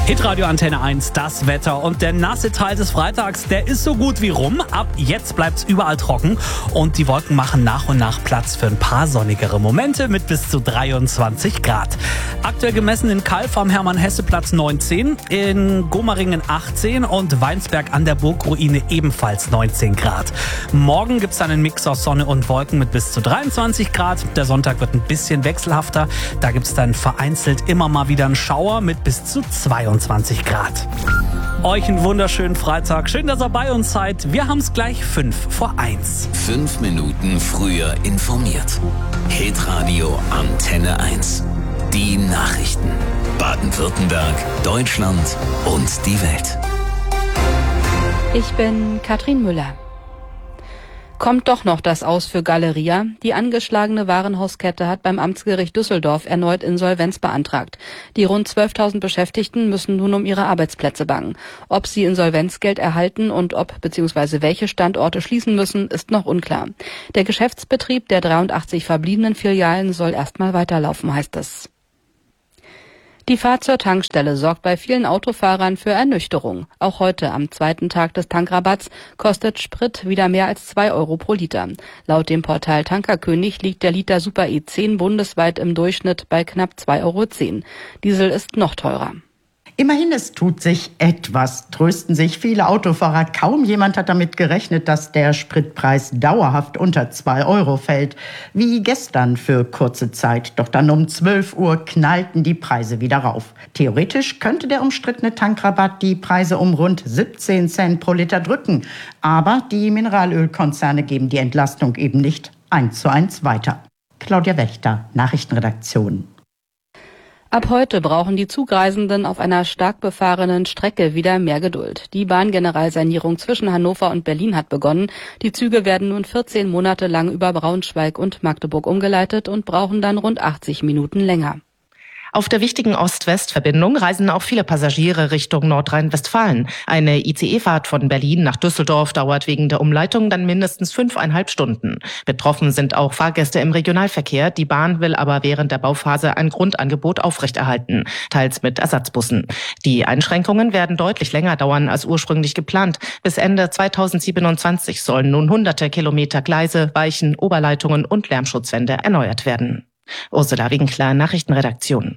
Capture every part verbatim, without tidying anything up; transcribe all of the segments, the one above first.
Hitradio Antenne eins, das Wetter und der nasse Teil des Freitags, der ist so gut wie rum. Ab jetzt bleibt's überall trocken und die Wolken machen nach und nach Platz für ein paar sonnigere Momente mit bis zu dreiundzwanzig Grad. Aktuell gemessen in Calw am Hermann-Hesse-Platz neunzehn, in Gomaringen achtzehn und Weinsberg an der Burgruine ebenfalls neunzehn Grad. Morgen gibt's dann einen Mix aus Sonne und Wolken mit bis zu dreiundzwanzig Grad. Der Sonntag wird ein bisschen wechselhafter. Da gibt's dann vereinzelt immer mal wieder einen Schauer mit bis zu zweiundzwanzig Grad. Euch einen wunderschönen Freitag. Schön, dass ihr bei uns seid. Wir haben's gleich fünf vor eins. Fünf Minuten früher informiert. Hitradio Antenne eins. Die Nachrichten. Baden-Württemberg, Deutschland und die Welt. Ich bin Katrin Müller. Kommt doch noch das Aus für Galeria. Die angeschlagene Warenhauskette hat beim Amtsgericht Düsseldorf erneut Insolvenz beantragt. Die rund zwölftausend Beschäftigten müssen nun um ihre Arbeitsplätze bangen. Ob sie Insolvenzgeld erhalten und ob bzw. welche Standorte schließen müssen, ist noch unklar. Der Geschäftsbetrieb der dreiundachtzig verbliebenen Filialen soll erstmal weiterlaufen, heißt es. Die Fahrt zur Tankstelle sorgt bei vielen Autofahrern für Ernüchterung. Auch heute, am zweiten Tag des Tankrabatts, kostet Sprit wieder mehr als zwei Euro pro Liter. Laut dem Portal Tankerkönig liegt der Liter Super E zehn bundesweit im Durchschnitt bei knapp zwei Euro zehn. Diesel ist noch teurer. Immerhin, es tut sich etwas, trösten sich viele Autofahrer. Kaum jemand hat damit gerechnet, dass der Spritpreis dauerhaft unter zwei Euro fällt. Wie gestern für kurze Zeit. Doch dann um zwölf Uhr knallten die Preise wieder rauf. Theoretisch könnte der umstrittene Tankrabatt die Preise um rund siebzehn Cent pro Liter drücken. Aber die Mineralölkonzerne geben die Entlastung eben nicht eins zu eins weiter. Claudia Wächter, Nachrichtenredaktion. Ab heute brauchen die Zugreisenden auf einer stark befahrenen Strecke wieder mehr Geduld. Die Bahngeneralsanierung zwischen Hannover und Berlin hat begonnen. Die Züge werden nun vierzehn Monate lang über Braunschweig und Magdeburg umgeleitet und brauchen dann rund achtzig Minuten länger. Auf der wichtigen Ost-West-Verbindung reisen auch viele Passagiere Richtung Nordrhein-Westfalen. Eine I C E-Fahrt von Berlin nach Düsseldorf dauert wegen der Umleitung dann mindestens fünfeinhalb Stunden. Betroffen sind auch Fahrgäste im Regionalverkehr. Die Bahn will aber während der Bauphase ein Grundangebot aufrechterhalten, teils mit Ersatzbussen. Die Einschränkungen werden deutlich länger dauern als ursprünglich geplant. Bis Ende zweitausendsiebenundzwanzig sollen nun hunderte Kilometer Gleise, Weichen, Oberleitungen und Lärmschutzwände erneuert werden. Ursula Winkler, Nachrichtenredaktion.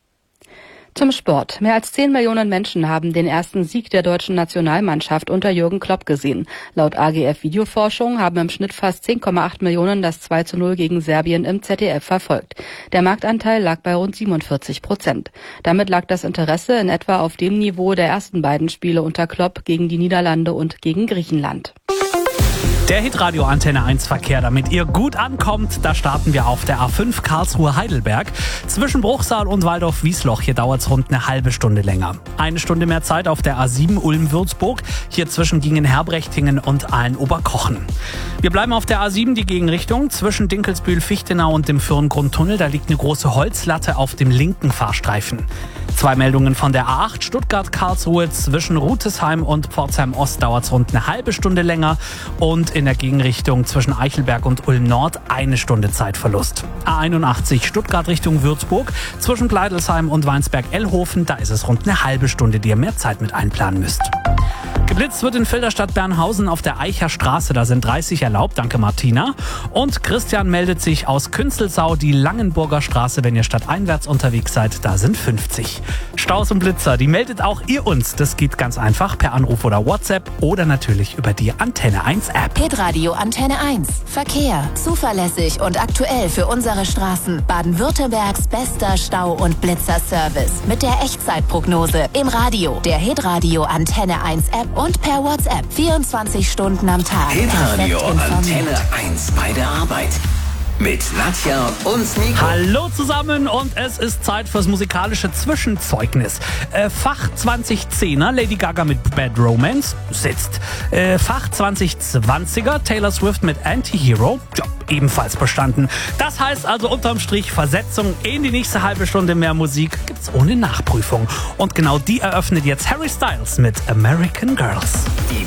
Zum Sport. Mehr als zehn Millionen Menschen haben den ersten Sieg der deutschen Nationalmannschaft unter Jürgen Klopp gesehen. Laut A G F Videoforschung haben im Schnitt fast zehn Komma acht Millionen das zwei zu null gegen Serbien im Z D F verfolgt. Der Marktanteil lag bei rund siebenundvierzig Prozent. Damit lag das Interesse in etwa auf dem Niveau der ersten beiden Spiele unter Klopp gegen die Niederlande und gegen Griechenland. Der Hitradio Antenne eins Verkehr, damit ihr gut ankommt, da starten wir auf der A fünf Karlsruhe-Heidelberg. Zwischen Bruchsal und Waldorf-Wiesloch, hier dauert's rund eine halbe Stunde länger. Eine Stunde mehr Zeit auf der A sieben Ulm-Würzburg, hier zwischen gingen Herbrechtingen und Aalen-Oberkochen. Wir bleiben auf der A sieben, die Gegenrichtung. Zwischen Dinkelsbühl-Fichtenau und dem Firngrundtunnel, da liegt eine große Holzlatte auf dem linken Fahrstreifen. Zwei Meldungen von der A acht Stuttgart-Karlsruhe. Zwischen Rutesheim und Pforzheim-Ost dauert's rund eine halbe Stunde länger. Und in der Gegenrichtung zwischen Eichelberg und Ulm-Nord eine Stunde Zeitverlust. A einundachtzig Stuttgart Richtung Würzburg. Zwischen Gleidelsheim und Weinsberg-Ellhofen, da ist es rund eine halbe Stunde, die ihr mehr Zeit mit einplanen müsst. Geblitzt wird in Filderstadt-Bernhausen auf der Eicher Straße, da sind dreißig erlaubt, danke Martina. Und Christian meldet sich aus Künzelsau, die Langenburger Straße, wenn ihr stadteinwärts unterwegs seid, da sind fünfzig. Staus und Blitzer, die meldet auch ihr uns. Das geht ganz einfach per Anruf oder WhatsApp oder natürlich über die Antenne eins App. Hitradio Antenne eins. Verkehr. Zuverlässig und aktuell für unsere Straßen. Baden-Württembergs bester Stau- und Blitzerservice. Mit der Echtzeitprognose im Radio, der Hitradio Antenne eins App und per WhatsApp. vierundzwanzig Stunden am Tag. Hitradio Antenne eins bei der Arbeit. Mit Nadja und Nico. Hallo zusammen und es ist Zeit fürs musikalische Zwischenzeugnis. Äh, Fach zwanzig zehner Lady Gaga mit Bad Romance sitzt. Äh, Fach zwanzig zwanziger Taylor Swift mit Anti-Hero, ja, ebenfalls bestanden. Das heißt also unterm Strich Versetzung in die nächste halbe Stunde mehr Musik gibt's ohne Nachprüfung. Und genau die eröffnet jetzt Harry Styles mit American Girls. Die